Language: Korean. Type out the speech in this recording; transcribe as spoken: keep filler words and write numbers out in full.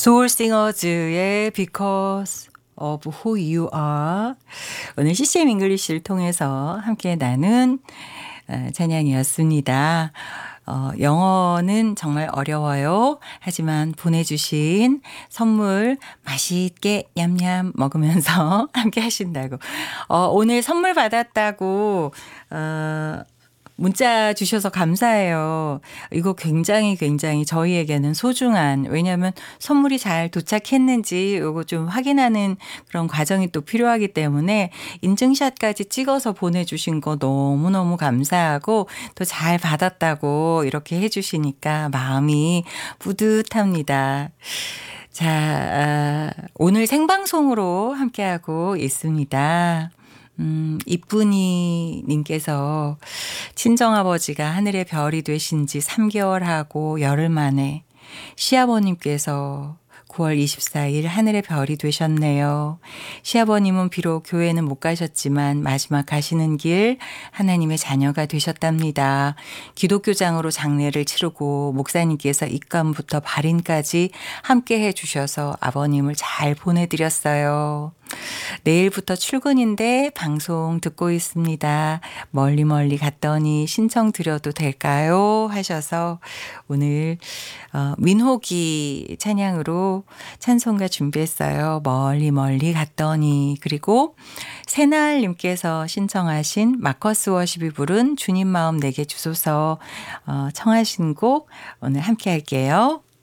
소울 싱어즈의 Because of Who You Are. 오늘 씨씨엠 잉글리시를 통해서 함께 나눈 어, 찬양이었습니다. 어, 영어는 정말 어려워요. 하지만 보내주신 선물 맛있게 냠냠 먹으면서 함께 하신다고. 어, 오늘 선물 받았다고 어, 문자 주셔서 감사해요. 이거 굉장히 굉장히 저희에게는 소중한, 왜냐하면 선물이 잘 도착했는지 이거 좀 확인하는 그런 과정이 또 필요하기 때문에 인증샷까지 찍어서 보내주신 거 너무너무 감사하고 또 잘 받았다고 이렇게 해주시니까 마음이 뿌듯합니다. 자, 아, 오늘 생방송으로 함께하고 있습니다. 음, 이쁜이 님께서 친정아버지가 하늘의 별이 되신 지 삼 개월하고 열흘 만에 시아버님께서 구월 이십사일 하늘의 별이 되셨네요. 시아버님은 비록 교회는 못 가셨지만 마지막 가시는 길 하나님의 자녀가 되셨답니다. 기독교장으로 장례를 치르고 목사님께서 입감부터 발인까지 함께 해주셔서 아버님을 잘 보내드렸어요. 내일부터 출근인데 방송 듣고 있습니다. 멀리 멀리 갔더니 신청 드려도 될까요? 하셔서 오늘 어, 민호기 찬양으로 찬송가 준비했어요. 멀리 멀리 갔더니. 그리고 새날님께서 신청하신 마커스 워십이 부른 주님 마음 내게 주소서 어, 청하신 곡 오늘 함께 할게요.